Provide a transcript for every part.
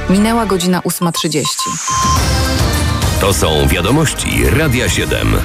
Minęła godzina 8:30. To są wiadomości Radia 7.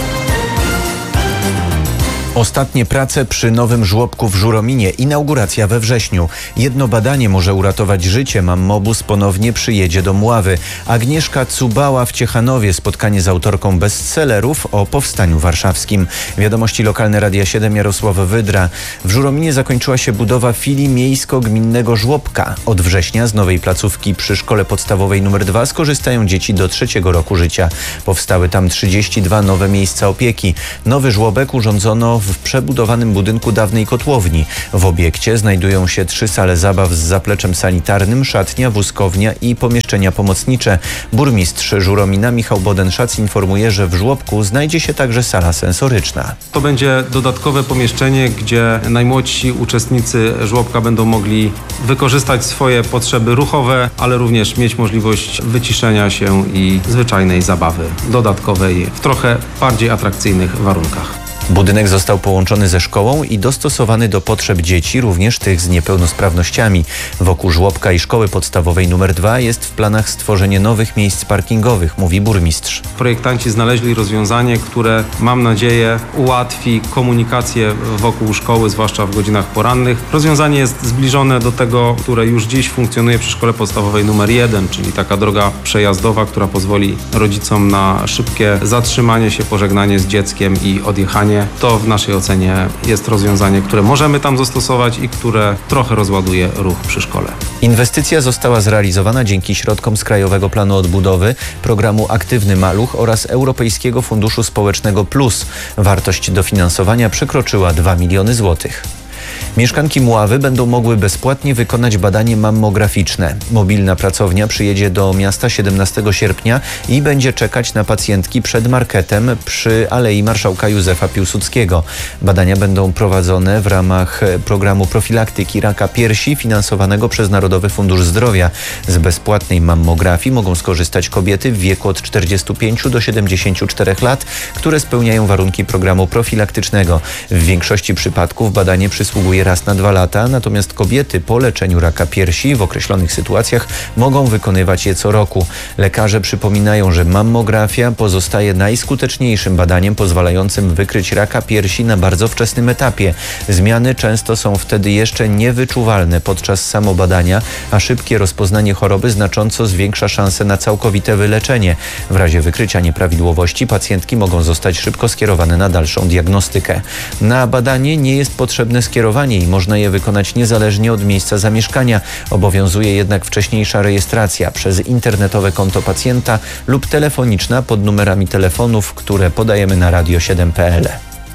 Ostatnie prace przy nowym żłobku w Żurominie. Inauguracja we wrześniu. Jedno badanie może uratować życie. Mammobus ponownie przyjedzie do Mławy. Agnieszka Cubała w Ciechanowie. Spotkanie z autorką bestsellerów o powstaniu warszawskim. Wiadomości lokalne Radia 7, Jarosław Wydra. W Żurominie zakończyła się budowa filii miejsko-gminnego żłobka. Od września z nowej placówki przy szkole podstawowej nr 2 skorzystają dzieci do 3. roku życia. Powstały tam 32 nowe miejsca opieki. Nowy żłobek urządzono w przebudowanym budynku dawnej kotłowni. W obiekcie znajdują się 3 sale zabaw z zapleczem sanitarnym, szatnia, wózkownia i pomieszczenia pomocnicze. Burmistrz Żuromina Michał Bodenszac informuje, że w żłobku znajdzie się także sala sensoryczna. To będzie dodatkowe pomieszczenie, gdzie najmłodsi uczestnicy żłobka będą mogli wykorzystać swoje potrzeby ruchowe, ale również mieć możliwość wyciszenia się i zwyczajnej zabawy dodatkowej w trochę bardziej atrakcyjnych warunkach. Budynek został połączony ze szkołą i dostosowany do potrzeb dzieci, również tych z niepełnosprawnościami. Wokół żłobka i szkoły podstawowej nr 2 jest w planach stworzenie nowych miejsc parkingowych, mówi burmistrz. Projektanci znaleźli rozwiązanie, które, mam nadzieję, ułatwi komunikację wokół szkoły, zwłaszcza w godzinach porannych. Rozwiązanie jest zbliżone do tego, które już dziś funkcjonuje przy szkole podstawowej nr 1, czyli taka droga przejazdowa, która pozwoli rodzicom na szybkie zatrzymanie się, pożegnanie z dzieckiem i odjechanie. To w naszej ocenie jest rozwiązanie, które możemy tam zastosować i które trochę rozładuje ruch przy szkole. Inwestycja została zrealizowana dzięki środkom z Krajowego Planu Odbudowy, programu Aktywny Maluch oraz Europejskiego Funduszu Społecznego Plus. Wartość dofinansowania przekroczyła 2 miliony złotych. Mieszkanki Mławy będą mogły bezpłatnie wykonać badanie mammograficzne. Mobilna pracownia przyjedzie do miasta 17 sierpnia i będzie czekać na pacjentki przed marketem przy Alei Marszałka Józefa Piłsudskiego. Badania będą prowadzone w ramach programu profilaktyki raka piersi finansowanego przez Narodowy Fundusz Zdrowia. Z bezpłatnej mammografii mogą skorzystać kobiety w wieku od 45 do 74 lat, które spełniają warunki programu profilaktycznego. W większości przypadków badanie przysługuje raz na 2 lata, natomiast kobiety po leczeniu raka piersi w określonych sytuacjach mogą wykonywać je co roku. Lekarze przypominają, że mammografia pozostaje najskuteczniejszym badaniem pozwalającym wykryć raka piersi na bardzo wczesnym etapie. Zmiany często są wtedy jeszcze niewyczuwalne podczas samobadania, a szybkie rozpoznanie choroby znacząco zwiększa szanse na całkowite wyleczenie. W razie wykrycia nieprawidłowości pacjentki mogą zostać szybko skierowane na dalszą diagnostykę. Na badanie nie jest potrzebne skierowanie i można je wykonać niezależnie od miejsca zamieszkania. Obowiązuje jednak wcześniejsza rejestracja przez internetowe konto pacjenta lub telefoniczna pod numerami telefonów, które podajemy na radio7.pl.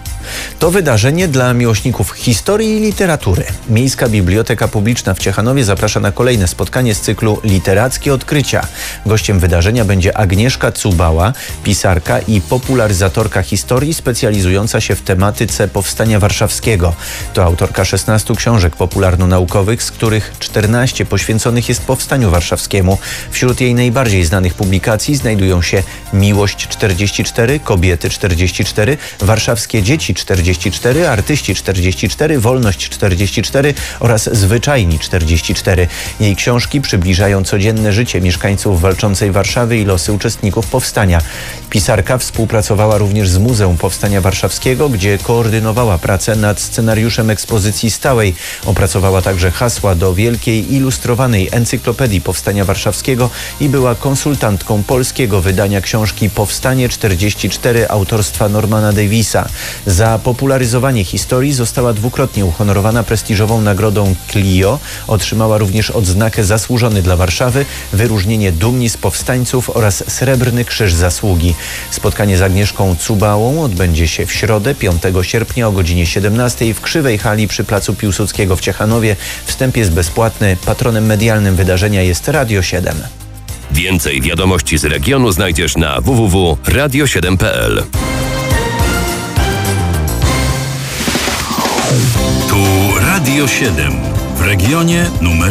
To wydarzenie dla miłośników historii i literatury. Miejska Biblioteka Publiczna w Ciechanowie zaprasza na kolejne spotkanie z cyklu Literackie Odkrycia. Gościem wydarzenia będzie Agnieszka Cubała, pisarka i popularyzatorka historii specjalizująca się w tematyce powstania warszawskiego. To autorka 16 książek popularno-naukowych, z których 14 poświęconych jest powstaniu warszawskiemu. Wśród jej najbardziej znanych publikacji znajdują się Miłość 44, Kobiety 44, Warszawskie dzieci 44, Artyści 44, Wolność 44 oraz Zwyczajni 44. Jej książki przybliżają codzienne życie mieszkańców walczącej Warszawy i losy uczestników powstania. Pisarka współpracowała również z Muzeum Powstania Warszawskiego, gdzie koordynowała pracę nad scenariuszem ekspozycji stałej. Opracowała także hasła do wielkiej ilustrowanej encyklopedii Powstania Warszawskiego i była konsultantką polskiego wydania książki Powstanie 44 autorstwa Normana Davisa. Za popularyzowanie historii została dwukrotnie uhonorowana prestiżową nagrodą Clio. Otrzymała również odznakę Zasłużony dla Warszawy, wyróżnienie Dumni z Powstańców oraz Srebrny Krzyż Zasługi. Spotkanie z Agnieszką Cubałą odbędzie się w środę, 5 sierpnia o godzinie 17 w Krzywej Hali przy Placu Piłsudskiego w Ciechanowie. Wstęp jest bezpłatny. Patronem medialnym wydarzenia jest Radio 7. Więcej wiadomości z regionu znajdziesz na www.radio7.pl. Tu Radio 7 w regionie numer